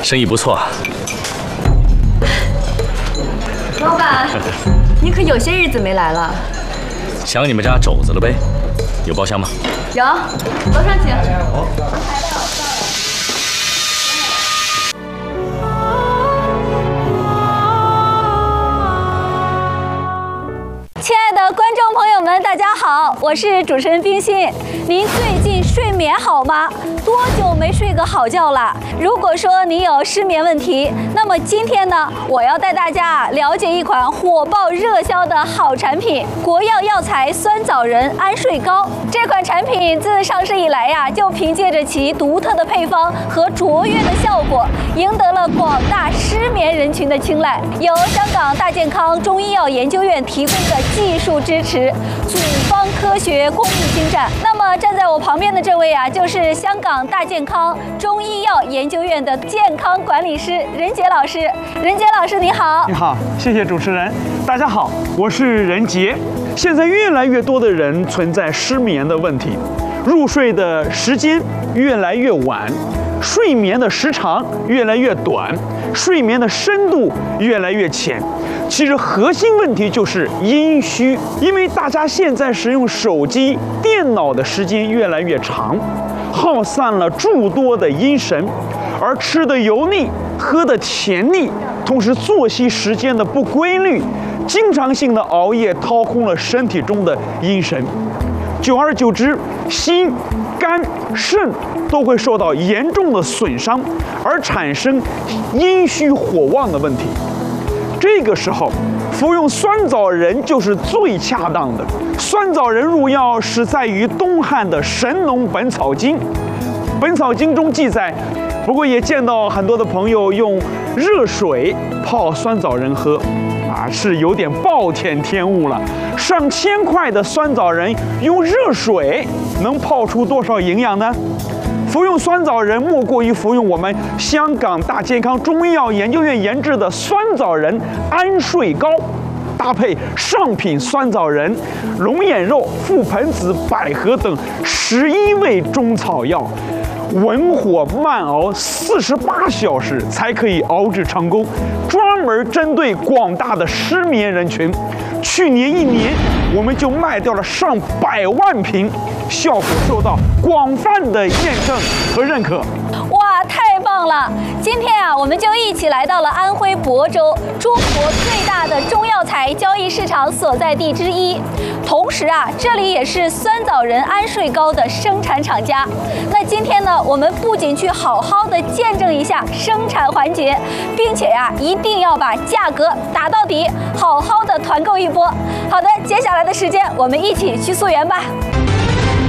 生意不错。 老板，你可有些日子没来了。 想你们家肘子了呗？有包厢吗？ 有，楼上请。好。亲爱的观众朋友们，大家好，我是主持人冰心。您最近睡眠好吗？多久没睡个好觉了？如果说你有失眠问题，那么今天呢，我要带大家了解一款火爆热销的好产品——国药药材酸枣仁安睡膏。这款产品自上市以来呀，就凭借着其独特的配方和卓越的效果，赢得了广大失眠人群的青睐。由香港大健康中医药研究院提供的技术支持，组方科学工艺精湛。那么站在我旁边的这位啊，就是香港大健康中医药研究院的健康管理师任杰老师。任杰老师你好。 你好，谢谢主持人。大家好，我是任杰。现在越来越多的人存在失眠的问题，入睡的时间越来越晚，睡眠的时长越来越短，睡眠的深度越来越浅。其实核心问题就是阴虚，因为大家现在使用手机、电脑的时间越来越长，耗散了诸多的阴神，而吃的油腻，喝的甜腻，同时作息时间的不规律，经常性的熬夜掏空了身体中的阴神，久而久之，心、肝、肾都会受到严重的损伤，而产生阴虚火旺的问题。这个时候，服用酸枣仁就是最恰当的。酸枣仁入药是在于东汉的《神农本草经》，《本草经》中记载。不过也见到很多的朋友用热水泡酸枣仁喝，是有点暴殄天物了。上千块的酸枣仁用热水能泡出多少营养呢？服用酸枣仁莫过于服用我们香港大健康中医药研究院研制的酸枣仁安睡膏，搭配上品酸枣仁、龙眼肉、覆盆子、百合等11味中草药，文火慢熬48小时才可以熬制成功，专门针对广大的失眠人群。去年1年，我们就卖掉了上百万瓶，效果受到广泛的验证和认可。 哇，太棒了！今天啊，我们就一起来到了安徽亳州，中国最大的中药材交易市场所在地之一。同时啊，这里也是酸枣仁安睡膏的生产厂家。那今天呢，我们不仅去好好的见证一下生产环节，并且呀，一定要把价格打到底，好好的团购一波。好的，接下来的时间我们一起去溯源吧。